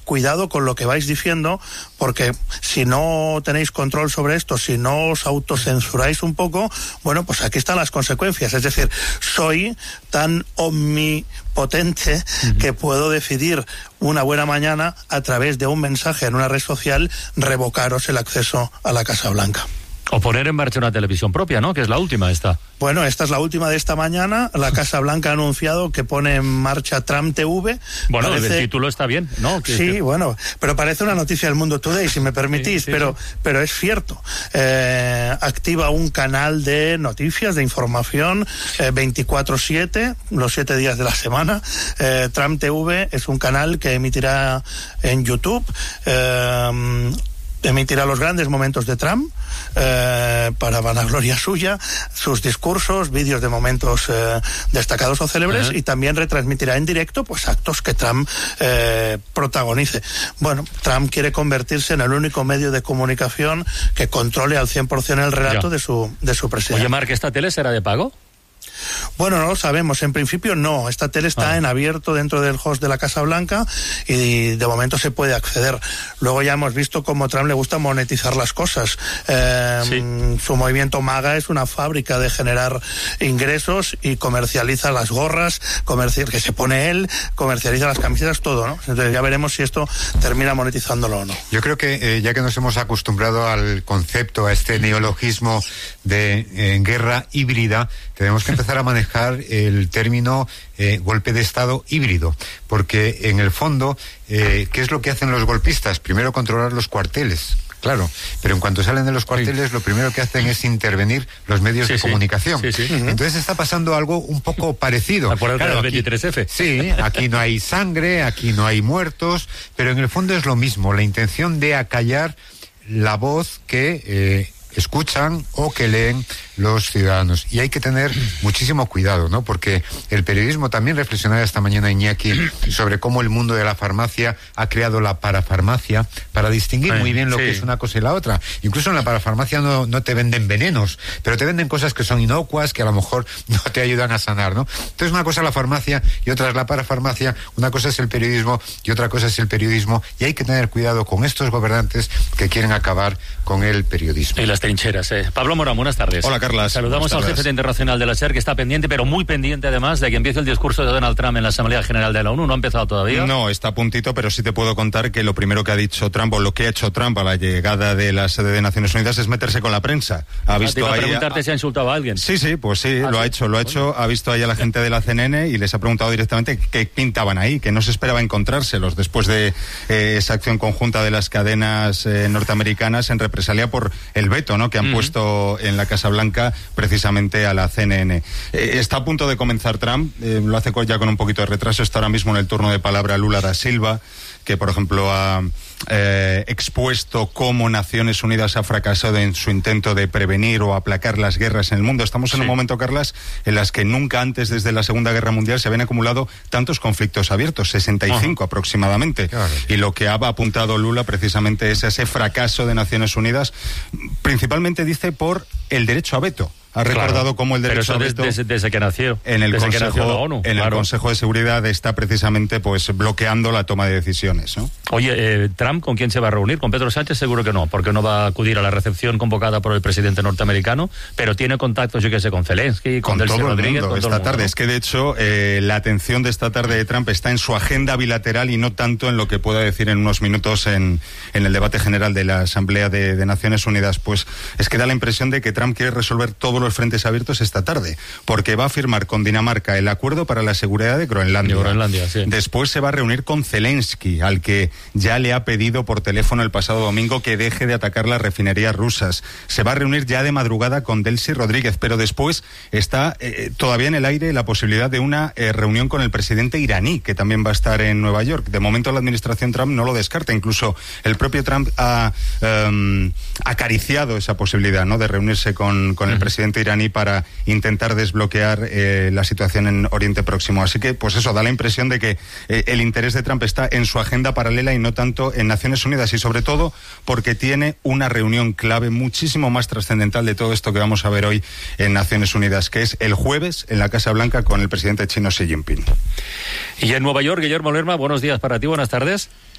cuidado con lo que vais diciendo, porque si no tenéis control sobre esto, si no os autocensuráis un poco, bueno, pues aquí están las consecuencias. Es decir, soy tan omnipotente que puedo decidir una buena mañana, a través de un mensaje en una red social, revocaros el acceso a la Casa Blanca. O poner en marcha una televisión propia, ¿no? Que es la última esta. Bueno, esta es la última de esta mañana. La Casa Blanca ha anunciado que pone en marcha Trump TV. Bueno, el título está bien, ¿no? Sí, bueno, pero parece una noticia del Mundo Today, si me permitís, sí, pero es cierto. Activa un canal de noticias, de información, 24/7, los 7 días de la semana. Trump TV es un canal que emitirá en YouTube, emitirá los grandes momentos de Trump, para vanagloria suya, sus discursos, vídeos de momentos destacados o célebres, y también retransmitirá en directo pues actos que Trump protagonice. Bueno, Trump quiere convertirse en el único medio de comunicación que controle al 100% el relato de su presidente. Oye, Marc, ¿esta tele será de pago? Bueno, no lo sabemos. En principio no. Esta tele está en abierto dentro del host de la Casa Blanca y de momento se puede acceder. Luego ya hemos visto cómo a Trump le gusta monetizar las cosas. Su movimiento MAGA es una fábrica de generar ingresos y comercializa las gorras, que se pone él, comercializa las camisetas, todo, ¿no? Entonces ya veremos si esto termina monetizándolo o no. Yo creo que ya que nos hemos acostumbrado al concepto, a este neologismo de guerra híbrida, tenemos que empezar a manejar el término golpe de Estado híbrido, porque en el fondo, ¿qué es lo que hacen los golpistas? Primero controlar los cuarteles. Claro, pero en cuanto salen de los cuarteles, lo primero que hacen es intervenir los medios de comunicación. Entonces está pasando algo un poco parecido. Claro, del 23F. Sí, aquí no hay sangre, aquí no hay muertos, pero en el fondo es lo mismo, la intención de acallar la voz que escuchan o que leen los ciudadanos. Y hay que tener muchísimo cuidado, ¿no? Porque el periodismo, también reflexionaba esta mañana Iñaki sobre cómo el mundo de la farmacia ha creado la parafarmacia para distinguir muy bien lo que es una cosa y la otra. Incluso en la parafarmacia no te venden venenos, pero te venden cosas que son inocuas, que a lo mejor no te ayudan a sanar, ¿no? Entonces una cosa es la farmacia y otra es la parafarmacia, una cosa es el periodismo y otra cosa es el periodismo, y hay que tener cuidado con estos gobernantes que quieren acabar con el periodismo. Y las trincheras, Pablo Morán, buenas tardes. Hola, Carlas. Saludamos al jefe internacional de la SER, que está pendiente, pero muy pendiente además, de que empiece el discurso de Donald Trump en la Asamblea General de la ONU. ¿No ha empezado todavía? No, está a puntito, pero sí te puedo contar que lo primero que ha dicho Trump, o lo que ha hecho Trump a la llegada de la sede de Naciones Unidas, es meterse con la prensa. Te iba a preguntarte si ha insultado a alguien. Sí, pues sí, lo ha hecho. Ha visto ahí a la gente de la CNN y les ha preguntado directamente qué pintaban ahí, que no se esperaba encontrárselos después de esa acción conjunta de las cadenas norteamericanas en represalia por el veto, ¿no?, que han puesto en la Casa Blanca precisamente a la CNN. Está a punto de comenzar Trump, lo hace ya con un poquito de retraso. Está ahora mismo en el turno de palabra Lula da Silva, que por ejemplo ha expuesto cómo Naciones Unidas ha fracasado en su intento de prevenir o aplacar las guerras en el mundo. Estamos en un momento, Carlas, en las que nunca antes desde la Segunda Guerra Mundial se habían acumulado tantos conflictos abiertos, 65 aproximadamente. Claro. Y lo que ha apuntado Lula precisamente es ese fracaso de Naciones Unidas, principalmente dice por el derecho a veto. Ha recordado cómo el derecho a veto desde que nació en el desde Consejo, que nació la ONU, el Consejo de Seguridad está precisamente pues bloqueando la toma de decisiones, ¿no? Oye, Trump, ¿con quién se va a reunir? ¿Con Pedro Sánchez? Seguro que no, porque no va a acudir a la recepción convocada por el presidente norteamericano, pero tiene contactos, yo que sé, con Zelensky, con Delcy Rodríguez, con esta tarde. Es que de hecho la atención de esta tarde de Trump está en su agenda bilateral y no tanto en lo que pueda decir en unos minutos en el debate general de la Asamblea de Naciones Unidas. Pues es que da la impresión de que Trump quiere resolver todos los frentes abiertos esta tarde, porque va a firmar con Dinamarca el acuerdo para la seguridad de Groenlandia. Sí. Después se va a reunir con Zelensky, al que ya le ha pedido por teléfono el pasado domingo que deje de atacar las refinerías rusas. Se va a reunir ya de madrugada con Delcy Rodríguez, pero después está todavía en el aire la posibilidad de una reunión con el presidente iraní, que también va a estar en Nueva York. De momento la administración Trump no lo descarta, incluso el propio Trump ha acariciado esa posibilidad, ¿no?, de reunirse con el presidente iraní para intentar desbloquear la situación en Oriente Próximo. Así que, pues eso, da la impresión de que el interés de Trump está en su agenda paralela y no tanto en Naciones Unidas, y sobre todo porque tiene una reunión clave muchísimo más trascendental de todo esto que vamos a ver hoy en Naciones Unidas, que es el jueves en la Casa Blanca con el presidente chino Xi Jinping. Y en Nueva York, Guillermo Lerma, buenos días para ti, buenas tardes.